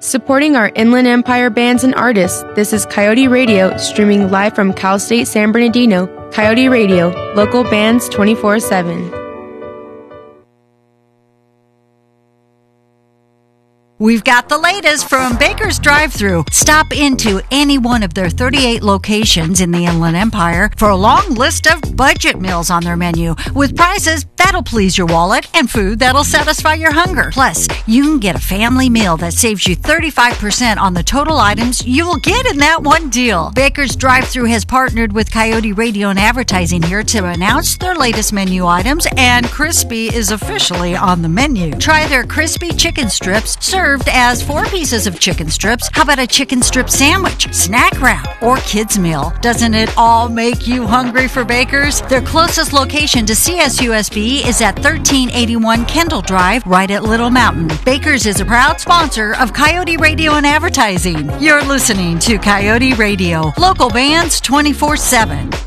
Supporting our Inland Empire bands and artists, this is Coyote Radio, streaming live from Cal State San Bernardino. Coyote Radio, local bands 24/7. We've got the latest from Baker's Drive-Thru. Stop into any one of their 38 locations in the Inland Empire for a long list of budget meals on their menu with prices that'll please your wallet and food that'll satisfy your hunger. Plus, you can get a family meal that saves you 35% on the total items you will get in that one deal. Baker's Drive-Thru has partnered with Coyote Radio and Advertising here to announce their latest menu items, and crispy is officially on the menu. Try their crispy chicken strips served as 4 pieces of chicken strips. How about a chicken strip sandwich, snack wrap, or kids meal? Doesn't it all make you hungry for Baker's? Their closest location to CSUSB is at 1381 Kendall Drive, right at Little Mountain. Baker's is a proud sponsor of Coyote Radio and Advertising. You're listening to Coyote Radio, local bands 24/7.